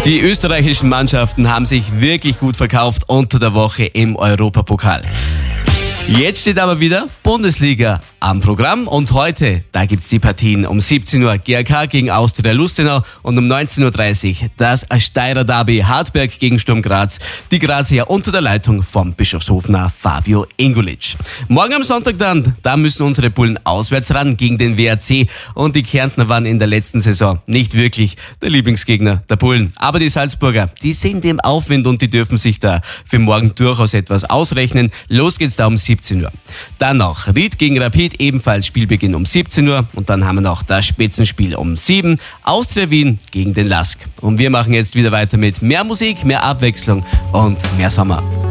Die österreichischen Mannschaften haben sich wirklich gut verkauft unter der Woche im Europapokal. Jetzt steht aber wieder Bundesliga am Programm und heute, da gibt's die Partien um 17 Uhr GAK gegen Austria Lustenau und um 19.30 Uhr das Steirer Derby Hartberg gegen Sturm Graz, die Grazier unter der Leitung vom Bischofshofener Fabio Ingulic. Morgen am Sonntag dann, da müssen unsere Bullen auswärts ran gegen den WRC und die Kärntner waren in der letzten Saison nicht wirklich der Lieblingsgegner der Bullen. Aber die Salzburger, die sind im Aufwind und die dürfen sich da für morgen durchaus etwas ausrechnen. Los geht's da um 17 Uhr. Dann noch Ried gegen Rapid, ebenfalls Spielbeginn um 17 Uhr. Und dann haben wir noch das Spitzenspiel um 7. Austria Wien gegen den LASK. Und wir machen jetzt wieder weiter mit mehr Musik, mehr Abwechslung und mehr Sommer.